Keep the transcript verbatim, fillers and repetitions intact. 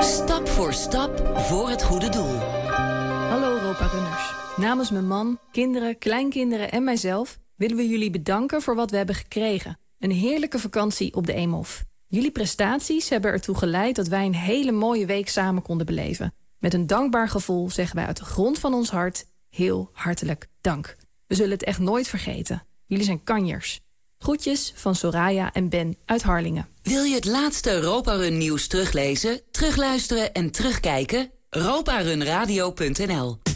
Stap voor stap voor het goede doel. Hallo Europa-runners. Namens mijn man, kinderen, kleinkinderen en mijzelf willen we jullie bedanken voor wat we hebben gekregen. Een heerlijke vakantie op de Eemhof. Jullie prestaties hebben ertoe geleid dat wij een hele mooie week samen konden beleven. Met een dankbaar gevoel zeggen wij uit de grond van ons hart heel hartelijk dank. We zullen het echt nooit vergeten. Jullie zijn kanjers. Groetjes van Soraya en Ben uit Harlingen. Wil je het laatste Europa-Run nieuws teruglezen, terugluisteren en terugkijken? Europa Run Radio punt n l